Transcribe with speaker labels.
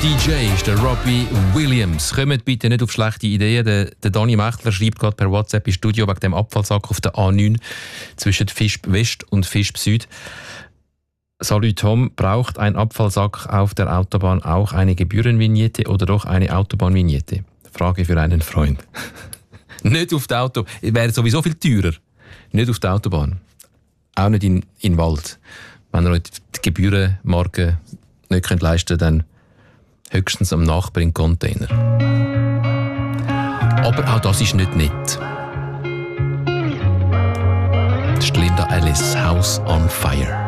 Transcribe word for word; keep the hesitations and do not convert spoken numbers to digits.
Speaker 1: D J ist der Robbie Williams. Kommt bitte nicht auf schlechte Ideen. Der, der Dani Mechtler schreibt gerade per WhatsApp im Studio wegen dem Abfallsack auf der A neun zwischen Fischb West und Fischb Süd. Salut Tom, braucht ein Abfallsack auf der Autobahn auch eine Gebührenvignette oder doch eine Autobahnvignette? Frage für einen Freund. Nicht auf der Autobahn. Wäre sowieso viel teurer. Nicht auf der Autobahn. Auch nicht in in Wald. Wenn ihr euch die Gebührenmarke nicht könnt leisten könnt, dann höchstens am Nachbar in Container. Aber auch das ist nicht nett. Das ist Linda Ellis, House on Fire.